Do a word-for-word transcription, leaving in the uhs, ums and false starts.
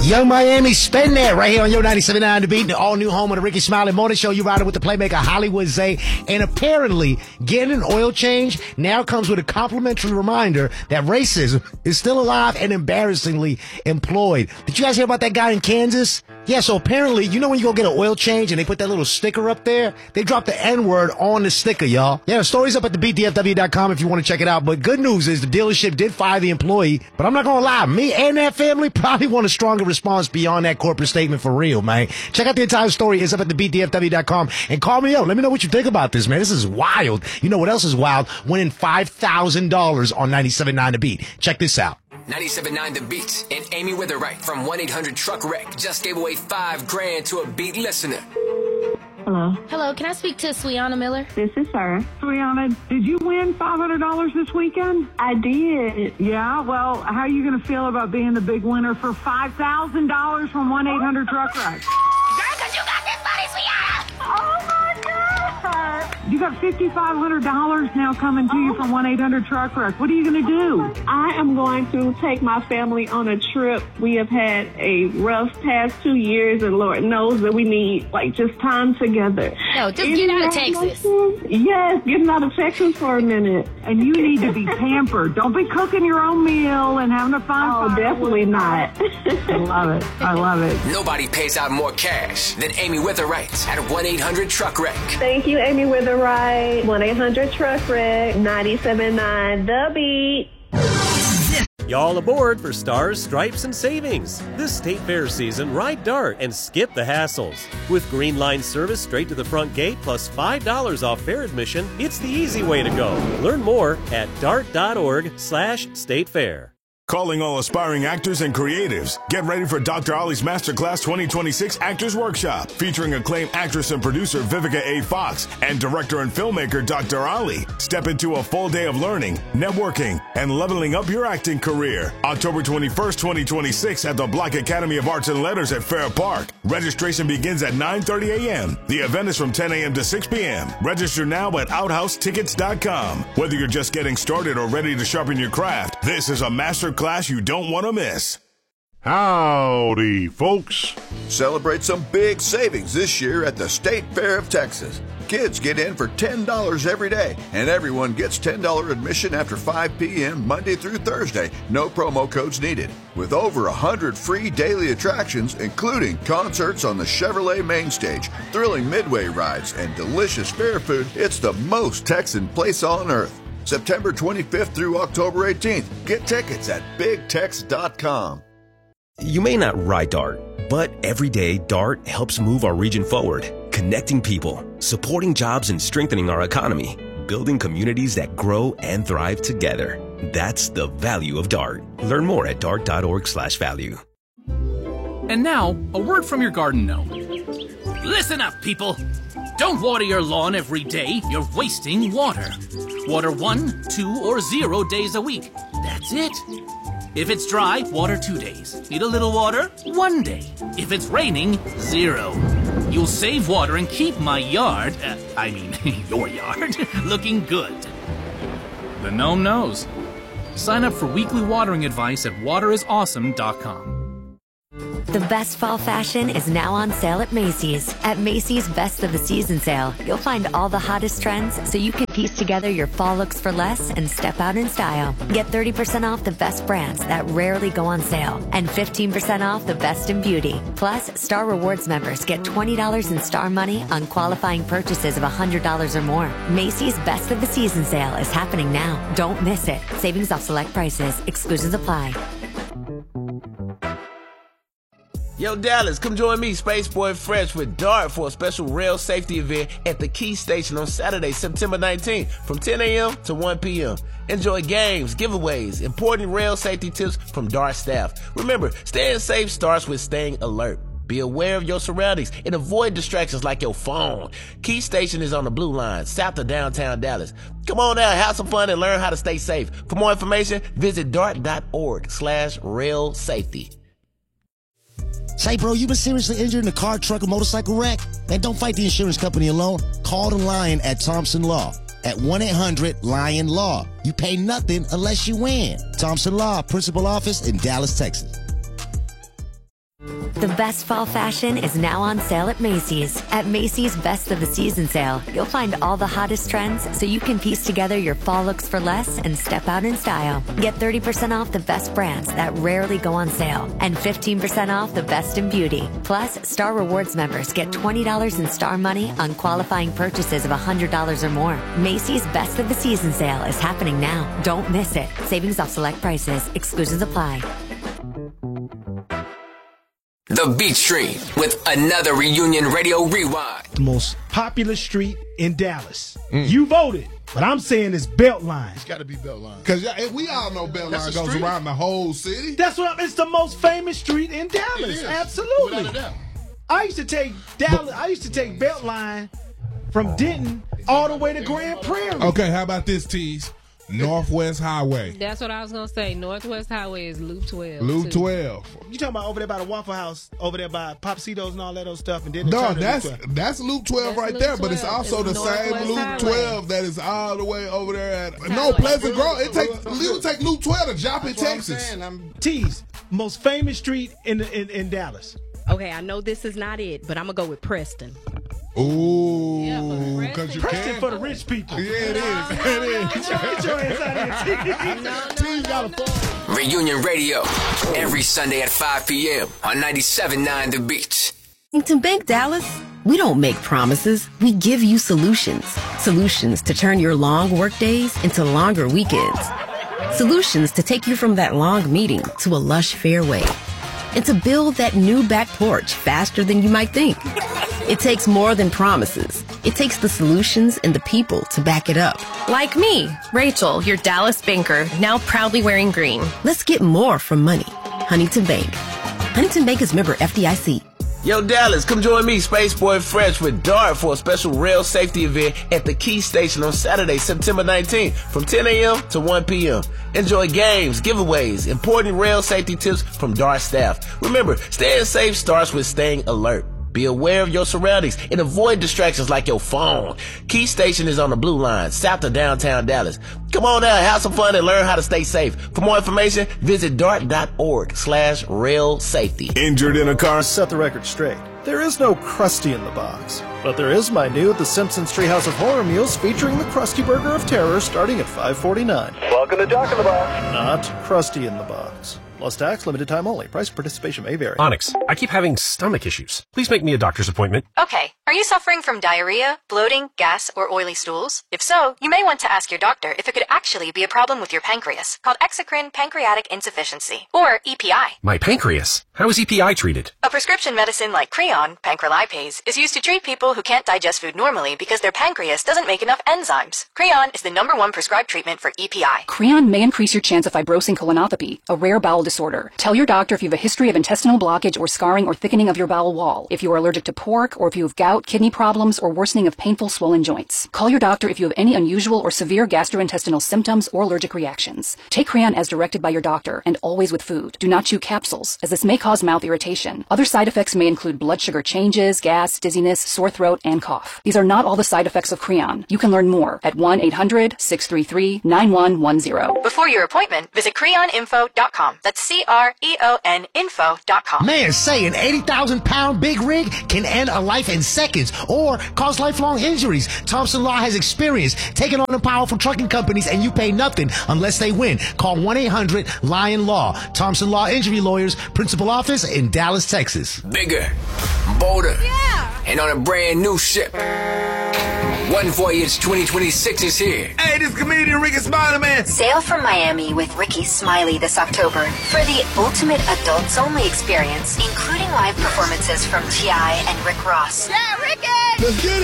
Young Miami, spend that right here on your ninety-seven point nine The Beat, the all-new home of the Ricky Smiley Morning Show. You riding with the playmaker Hollywood Zay. And apparently, getting an oil change now comes with a complimentary reminder that racism is still alive and embarrassingly employed. Did you guys hear about that guy in Kansas? Yeah, so apparently, you know when you go get an oil change and they put that little sticker up there? They dropped the N-word on the sticker, y'all. Yeah, the story's up at the beat d f w dot com if you want to check it out. But good news is the dealership did fire the employee. But I'm not going to lie, me and that family probably want a stronger response beyond that corporate statement for real, man. Check out the entire story. It's up at the beat d f w dot com. And call me up. Let me know what you think about this, man. This is wild. You know what else is wild? Winning five thousand dollars on ninety-seven point nine The Beat. Check this out. ninety-seven point nine The Beat and Amy Witherite from one eight hundred truck wreck just gave away five grand to a Beat listener. Hello. Hello, can I speak to Swiana Miller? This is her. Swiana, did you win five hundred dollars this weekend? I did. Yeah, well, how are you going to feel about being the big winner for five thousand dollars from one eight hundred truck wreck? Girl, because you got this money, Swiana! Oh, my God! You got five thousand five hundred dollars now coming to you from one eight hundred truck wreck. What are you going to do? I am going to take my family on a trip. We have had a rough past two years, and Lord knows that we need, like, just time together. No, just get out of Texas. Yes, getting out of Texas for a minute. And you need to be pampered. Don't be cooking your own meal and having a fun Oh, fire. definitely not. I love it. I love it. Nobody pays out more cash than Amy Witherite at one eight hundred truck wreck. Thank you, Amy Witherite. one eight hundred truck wreck, ninety-seven point nine The Beat. Y'all aboard for Stars, Stripes, and Savings. This State Fair season, ride Dart and skip the hassles. With Green Line service straight to the front gate plus five dollars off fair admission, it's the easy way to go. Learn more at dart.org slash state fair. Calling all aspiring actors and creatives. Get ready for Doctor Ollie's Masterclass twenty twenty-six Actors Workshop, featuring acclaimed actress and producer Vivica A. Fox and director and filmmaker Doctor Ollie. Step into a full day of learning, networking, and leveling up your acting career. October twenty-first, twenty twenty-six at the Black Academy of Arts and Letters at Fair Park. Registration begins at nine thirty a.m. The event is from ten a.m. to six p.m. Register now at outhouse tickets dot com. Whether you're just getting started or ready to sharpen your craft, this is a master class you don't want to miss. Howdy, folks. Celebrate some big savings this year at the State Fair of Texas. Kids get in for ten dollars every day, and everyone gets ten dollars admission after five p.m. Monday through Thursday. No promo codes needed. With over one hundred free daily attractions, including concerts on the Chevrolet main stage, thrilling midway rides, and delicious fair food, it's the most Texan place on earth. September twenty-fifth through October eighteenth. Get tickets at big tex dot com. You may not ride Dart, but every day Dart helps move our region forward, connecting people, supporting jobs, and strengthening our economy, building communities that grow and thrive together. That's the value of Dart. Learn more at dart.org slash value. And now, a word from your garden gnome. Listen up, people. Don't water your lawn every day. You're wasting water. Water one, two, or zero days a week. That's it. If it's dry, water two days. Need a little water? One day. If it's raining, zero. You'll save water and keep my yard, uh, I mean, your yard, looking good. The gnome knows. Sign up for weekly watering advice at water is awesome dot com. The best fall fashion is now on sale at Macy's. At Macy's Best of the Season sale, you'll find all the hottest trends so you can piece together your fall looks for less and step out in style. Get thirty percent off the best brands that rarely go on sale and fifteen percent off the best in beauty. Plus, Star Rewards members get twenty dollars in Star Money on qualifying purchases of one hundred dollars or more. Macy's Best of the Season sale is happening now. Don't miss it. Savings off select prices. Exclusions apply. Yo, Dallas, come join me, Spaceboy Fresh, with Dart for a special rail safety event at the Key Station on Saturday, September nineteenth from ten a.m. to one p.m. Enjoy games, giveaways, important rail safety tips from Dart staff. Remember, staying safe starts with staying alert. Be aware of your surroundings and avoid distractions like your phone. Key Station is on the Blue Line, south of downtown Dallas. Come on out, have some fun, and learn how to stay safe. For more information, visit dart.org slash rail safety. Say, bro, you been seriously injured in a car, truck, or motorcycle wreck? Man, don't fight the insurance company alone. Call the Lion at Thompson Law at one eight hundred lion law. You pay nothing unless you win. Thompson Law, principal office in Dallas, Texas. The best fall fashion is now on sale at Macy's. At Macy's Best of the Season sale, you'll find all the hottest trends so you can piece together your fall looks for less and step out in style. Get thirty percent off the best brands that rarely go on sale and fifteen percent off the best in beauty. Plus, Star Rewards members get twenty dollars in Star Money on qualifying purchases of one hundred dollars or more. Macy's Best of the Season sale is happening now. Don't miss it. Savings off select prices. Exclusions apply. The Beat Stream with another Reunion Radio Rewind. The most popular street in Dallas. Mm. You voted, but I'm saying it's Beltline. It's got to be Beltline. Because we all know Beltline goes street. around the whole city. That's what I'm, it's the most famous street in Dallas. Absolutely. Without a doubt. I used to take Dallas. I used to take Beltline from Denton all the way to Grand Prairie. Okay, how about this, Tease? Northwest Highway. That's what I was gonna say. Northwest Highway is Loop twelve. Loop too. twelve. You talking about over there by the Waffle House, over there by Popsitos and all that other stuff, and then no, that's that's Loop twelve that's right Loop there. twelve. But it's also it's the same Loop Highway. twelve that is all the way over there at no Pleasant Grove. It takes it take Loop twelve to Joplin, Texas. I'm, I'm T's most famous street in, in in Dallas. Okay, I know this is not it, but I'm gonna go with Preston. Ooh, yeah, because you Preston can. for the rich people. Yeah, it is. It is. Get your ass out of here. No, T's got a phone. Reunion Radio every Sunday at five p.m. on ninety-seven point nine The Beat. Huntington Bank Dallas, we don't make promises, we give you solutions. Solutions to turn your long work days into longer weekends. Solutions to take you from that long meeting to a lush fairway. And to build that new back porch faster than you might think. It takes more than promises. It takes the solutions and the people to back it up. Like me, Rachel, your Dallas banker, now proudly wearing green. Let's get more from money. Huntington Bank. Huntington Bank is member F D I C. Yo, Dallas, come join me, Spaceboy Fresh, with Dart for a special rail safety event at the Key Station on Saturday, September nineteenth from ten a.m. to one p.m. Enjoy games, giveaways, important rail safety tips from Dart staff. Remember, staying safe starts with staying alert. Be aware of your surroundings and avoid distractions like your phone. Key Station is on the Blue Line, south of downtown Dallas. Come on out, have some fun, and learn how to stay safe. For more information, visit dart.org slash rail safety. Injured in a car? Set the record straight. There is no Krusty in the box, but there is my new The Simpsons Treehouse of Horror meals featuring the Krusty Burger of Terror starting at five forty-nine. Welcome to Jock in the Box. Not Krusty in the box. Plus tax, limited time only. Price and participation may vary. Onyx, I keep having stomach issues. Please make me a doctor's appointment. Okay. Are you suffering from diarrhea, bloating, gas, or oily stools? If so, you may want to ask your doctor if it could actually be a problem with your pancreas, called exocrine pancreatic insufficiency, or E P I. My pancreas? How is E P I treated? A prescription medicine like Creon, pancrelipase, is used to treat people who can't digest food normally because their pancreas doesn't make enough enzymes. Creon is the number one prescribed treatment for E P I. Creon may increase your chance of fibrosing colonopathy, a rare bowel disorder. Tell your doctor if you have a history of intestinal blockage or scarring or thickening of your bowel wall, if you are allergic to pork, or if you have gout, kidney problems, or worsening of painful swollen joints. Call your doctor if you have any unusual or severe gastrointestinal symptoms or allergic reactions. Take Creon as directed by your doctor, and always with food. Do not chew capsules, as this may cause mouth irritation. Other side effects may include blood sugar changes, gas, dizziness, sore throat, and cough. These are not all the side effects of Creon. You can learn more at one eight hundred, six three three, nine one one zero. Before your appointment, visit creon info dot com. That's C R E O N info dot com. Man, say an eighty thousand pound big rig can end a life in seconds or cause lifelong injuries. Thompson Law has experience taking on the powerful trucking companies, and you pay nothing unless they win. Call one eight hundred lion law. Thompson Law Injury Lawyers, principal office in Dallas, Texas. Bigger, bolder, yeah, and on a brand new ship. One Voyage twenty twenty-six is here. Hey, this comedian Ricky Smiley, man. Sail from Miami with Ricky Smiley this October for the ultimate adults-only experience, including live performances from T I and Rick Ross. Yeah, Ricky! Let's get